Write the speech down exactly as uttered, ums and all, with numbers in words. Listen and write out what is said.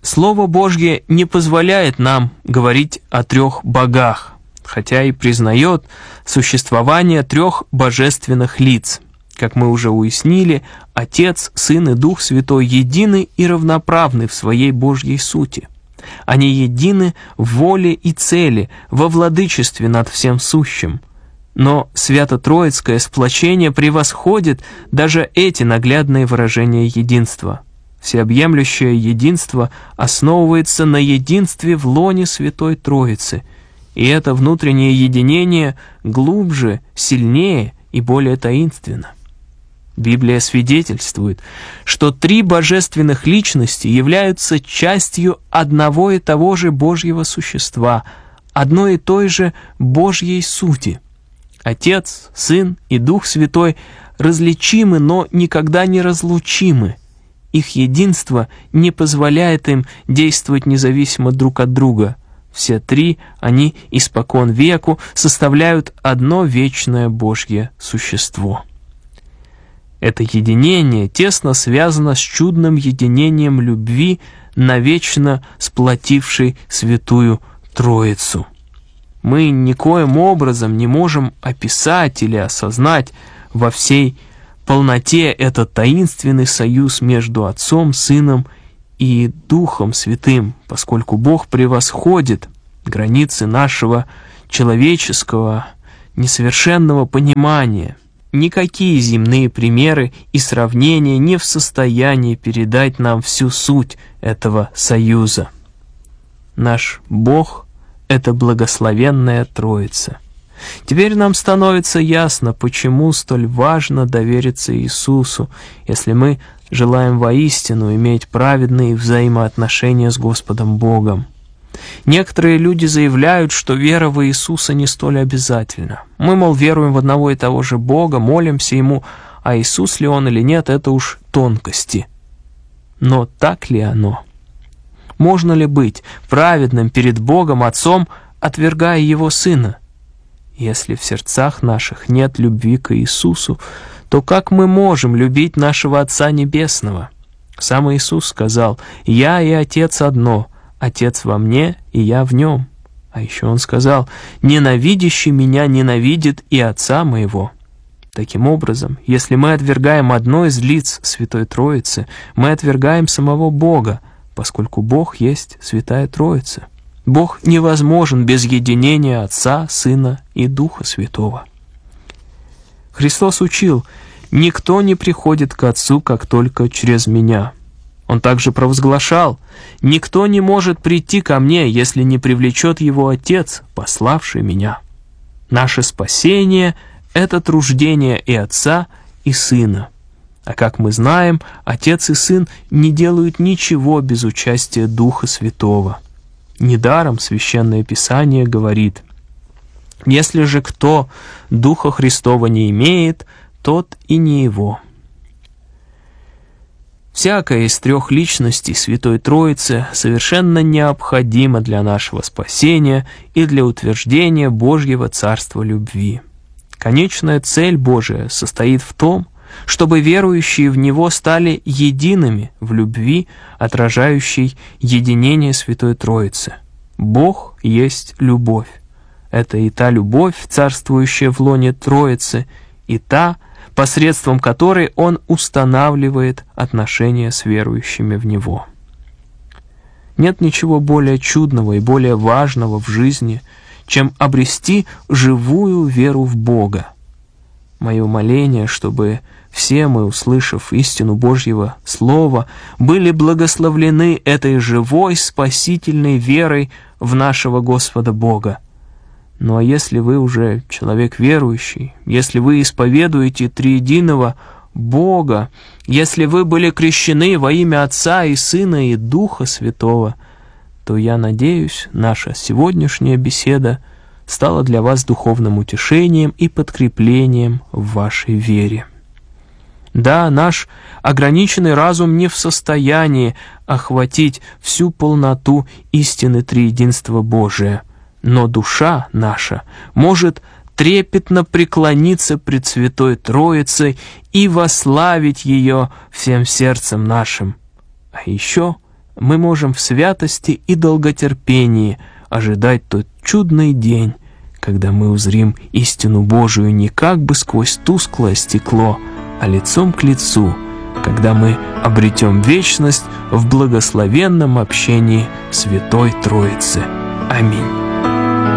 Слово Божье не позволяет нам говорить о трех богах, хотя и признает существование трех божественных лиц. Как мы уже уяснили, Отец, Сын и Дух Святой едины и равноправны в своей Божьей сути. Они едины в воле и цели, во владычестве над всем сущим. Но свято-троицкое сплочение превосходит даже эти наглядные выражения единства. Всеобъемлющее единство основывается на единстве в лоне Святой Троицы, и это внутреннее единение глубже, сильнее и более таинственно. Библия свидетельствует, что три божественных личности являются частью одного и того же Божьего существа, одной и той же Божьей сути. Отец, Сын и Дух Святой различимы, но никогда не разлучимы. Их единство не позволяет им действовать независимо друг от друга. Все три, они испокон веку составляют одно вечное Божье существо. Это единение тесно связано с чудным единением любви, навечно сплотившей Святую Троицу. Мы никоим образом не можем описать или осознать во всей полноте этот таинственный союз между Отцом, Сыном и Духом Святым, поскольку Бог превосходит границы нашего человеческого несовершенного понимания. Никакие земные примеры и сравнения не в состоянии передать нам всю суть этого союза. Наш Бог — это благословенная Троица. Теперь нам становится ясно, почему столь важно довериться Иисусу, если мы желаем воистину иметь праведные взаимоотношения с Господом Богом. Некоторые люди заявляют, что вера в Иисуса не столь обязательна. Мы, мол, веруем в одного и того же Бога, молимся Ему, а Иисус ли Он или нет, это уж тонкости. Но так ли оно? Можно ли быть праведным перед Богом Отцом, отвергая Его Сына? Если в сердцах наших нет любви к Иисусу, то как мы можем любить нашего Отца Небесного? Сам Иисус сказал: «Я и Отец одно, Отец во мне, и я в нем». А еще Он сказал: «Ненавидящий меня ненавидит и Отца моего». Таким образом, если мы отвергаем одно из лиц Святой Троицы, мы отвергаем самого Бога, поскольку Бог есть Святая Троица. Бог невозможен без единения Отца, Сына и Духа Святого. Христос учил: «Никто не приходит к Отцу, как только через Меня». Он также провозглашал: «Никто не может прийти ко Мне, если не привлечет Его Отец, пославший Меня». Наше спасение — это труждение и Отца, и Сына. А как мы знаем, Отец и Сын не делают ничего без участия Духа Святого. Недаром Священное Писание говорит: «Если же кто Духа Христова не имеет, тот и не его». Всякая из трех личностей Святой Троицы совершенно необходима для нашего спасения и для утверждения Божьего Царства любви. Конечная цель Божия состоит в том, чтобы верующие в Него стали едиными в любви, отражающей единение Святой Троицы. Бог есть любовь. Это и та любовь, царствующая в лоне Троицы, и та, посредством которой Он устанавливает отношения с верующими в Него. Нет ничего более чудного и более важного в жизни, чем обрести живую веру в Бога. Мое моление, чтобы все мы, услышав истину Божьего Слова, были благословлены этой живой спасительной верой в нашего Господа Бога. Ну а если вы уже человек верующий, если вы исповедуете триединого Бога, если вы были крещены во имя Отца и Сына и Духа Святого, то, я надеюсь, наша сегодняшняя беседа стала для вас духовным утешением и подкреплением в вашей вере. Да, наш ограниченный разум не в состоянии охватить всю полноту истины триединства Божия, но душа наша может трепетно преклониться пред Святой Троицей и восславить ее всем сердцем нашим. А еще мы можем в святости и долготерпении ожидать тот чудный день, когда мы узрим истину Божию не как бы сквозь тусклое стекло, а лицом к лицу, когда мы обретем вечность в благословенном общении Святой Троицы. Аминь.